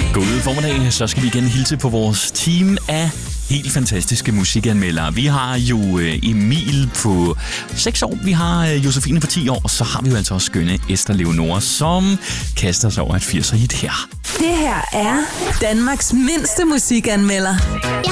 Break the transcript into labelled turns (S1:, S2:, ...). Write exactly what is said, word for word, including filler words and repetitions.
S1: God formiddag, så skal vi igen hilse på vores team af helt fantastiske musikanmeldere. Vi har jo Emil på seks år, vi har Josefine på ti år, og så har vi jo altså også skønne Esther Leonora, som kaster sig over et firser hit her.
S2: Det her er Danmarks mindste musikanmelder.